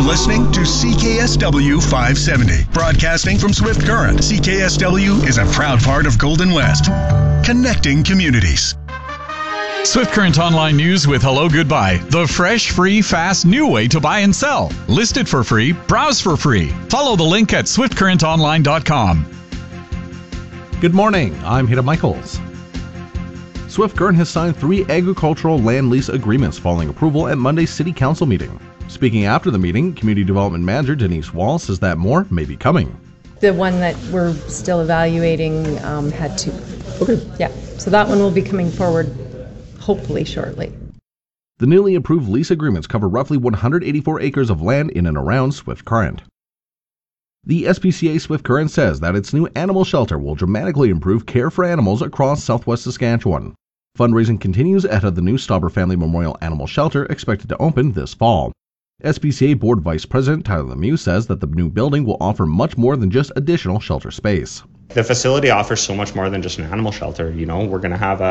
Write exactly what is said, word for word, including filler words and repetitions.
listening to C K S W five seventy. Broadcasting from Swift Current, C K S W is a proud part of Golden West. Connecting communities. Swift Current Online News with Hello Goodbye. The fresh, free, fast, new way to buy and sell. List it for free. Browse for free. Follow the link at swift current online dot com. Good morning. I'm Hida Michaels. Swift Current has signed three agricultural land lease agreements following approval at Monday's City Council meeting. Speaking after the meeting, Community Development Manager Denise Wall says that more may be coming. The one that we're still evaluating um, had two. Okay. Yeah, so that one will be coming forward hopefully shortly. The newly approved lease agreements cover roughly one hundred eighty-four acres of land in and around Swift Current. The S P C A Swift Current says that its new animal shelter will dramatically improve care for animals across southwest Saskatchewan. Fundraising continues ahead of the new Stauber Family Memorial Animal Shelter expected to open this fall. S P C A Board Vice President Tyler Lemieux says that the new building will offer much more than just additional shelter space. The facility offers so much more than just an animal shelter. You know, we're going to have a